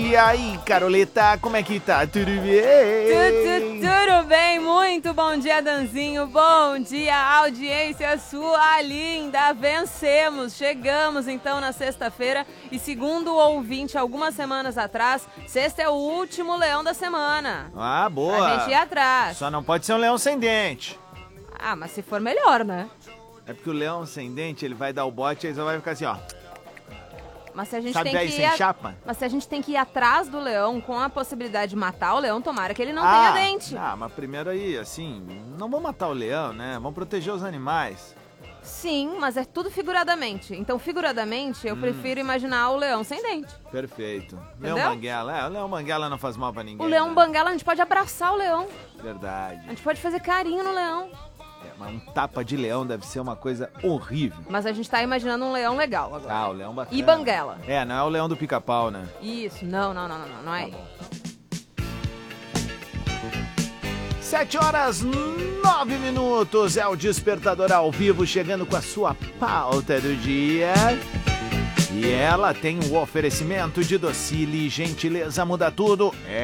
E aí, Caroleta, como é que tá? Tudo bem? Tudo bem, muito bom dia, Danzinho. Bom dia, audiência sua linda. Vencemos, chegamos então na sexta-feira e segundo o ouvinte, algumas semanas atrás, sexta é o último leão da semana. Ah, boa. A gente ir atrás. Só não pode ser um leão sem dente. Ah, mas se for melhor, né? É porque o leão sem dente, ele vai dar o bote e ele só vai ficar assim, ó. Mas se a gente Sabe tem daí que sem chapa? Mas se a gente tem que ir atrás do leão com a possibilidade de matar o leão, tomara que ele não tenha dente. Ah, mas primeiro aí, assim, não vamos matar o leão, né? Vamos proteger os animais. Sim, mas é tudo figuradamente. Então, figuradamente, eu prefiro imaginar o leão sem dente. Perfeito. Entendeu? Leão Banguela, o leão Banguela não faz mal pra ninguém. O leão né? banguela, a gente pode abraçar o leão. Verdade. A gente pode fazer carinho no leão. Mas um tapa de leão deve ser uma coisa horrível. Mas a gente tá imaginando um leão legal agora. Ah, o leão bacana. E banguela. É, não é o leão do pica-pau, né? Isso, não é ele. 7h09, é o Despertador ao vivo, chegando com a sua pauta do dia. E ela tem o oferecimento de Docile, gentileza muda tudo.